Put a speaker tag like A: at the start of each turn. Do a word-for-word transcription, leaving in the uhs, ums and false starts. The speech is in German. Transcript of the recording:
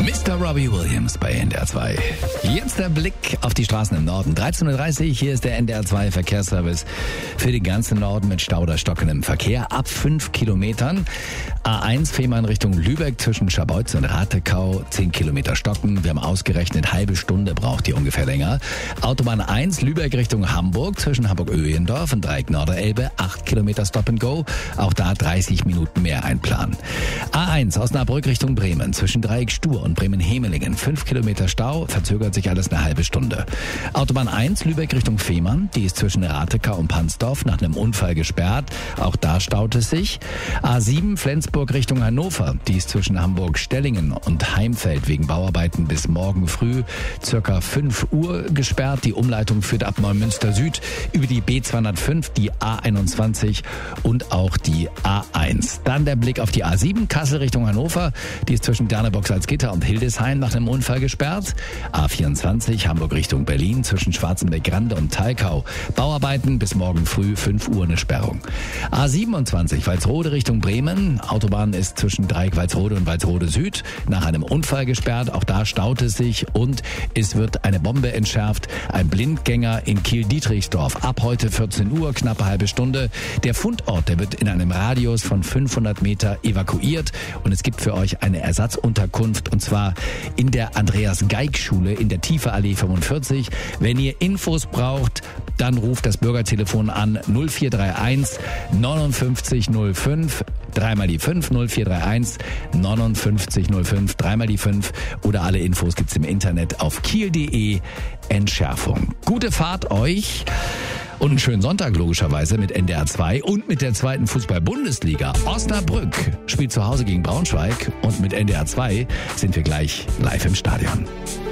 A: Mister Robbie Williams bei N D R zwei. Jetzt der Blick auf die Straßen im Norden. dreizehn Uhr dreißig, hier ist der N D R zwei Verkehrsservice für den ganzen Norden mit Stau oder stockendem Verkehr ab fünf Kilometern. A eins Fehmarn Richtung Lübeck zwischen Scharbeutz und Ratekau, zehn Kilometer stocken. Wir haben ausgerechnet, halbe Stunde braucht ihr ungefähr länger. Autobahn eins Lübeck Richtung Hamburg zwischen Hamburg-Öhlendorf und Dreieck Norderelbe, acht Kilometer Stop and Go. Auch da dreißig Minuten mehr einplanen. A eins Osnabrück Richtung Bremen zwischen Dreieck Stur und Bremen-Hemelingen, fünf Kilometer Stau, verzögert sich alles eine halbe Stunde. Autobahn eins Lübeck Richtung Fehmarn, die ist zwischen Ratekau und Pansdorf nach einem Unfall gesperrt. Auch da staut es sich. A sieben Flensburg Richtung Hannover, die ist zwischen Hamburg-Stellingen und Heimfeld wegen Bauarbeiten bis morgen früh circa fünf Uhr gesperrt. Die Umleitung führt ab Neumünster Süd über die B zweihundertfünf, die A einundzwanzig und auch die A eins. Dann der Blick auf die A sieben Kassel Richtung Hannover, die ist zwischen Dernebock-Salzgitter und Hildesheim nach einem Unfall gesperrt. A vierundzwanzig Hamburg Richtung Berlin zwischen Schwarzenbeck-Grande und Thalkau. Bauarbeiten bis morgen früh fünf Uhr eine Sperrung. A siebenundzwanzig Walsrode Richtung Bremen. Autobahn ist zwischen Dreieck Walsrode und Walsrode Süd nach einem Unfall gesperrt. Auch da staut es sich und es wird eine Bombe entschärft. Ein Blindgänger in Kiel-Dietrichsdorf. Ab heute vierzehn Uhr, knappe halbe Stunde. Der Fundort, der wird in einem Radius von fünfhundert Meter evakuiert und es gibt für euch eine Ersatzunterkunft und zwar in der Andreas-Geig-Schule in der Tiefe-Allee fünfundvierzig. Wenn ihr Infos braucht, dann ruft das Bürgertelefon an null vier drei eins neunundfünfzig null fünf, dreimal die fünf, null vier drei eins neunundfünfzig null fünf, dreimal die fünf oder alle Infos gibt's im Internet auf kiel punkt de. Entschärfung. Gute Fahrt euch und einen schönen Sonntag logischerweise mit N D R zwei und mit der zweiten Fußball-Bundesliga. Osnabrück spielt zu Hause gegen Braunschweig und mit N D R zwei sind wir gleich live im Stadion.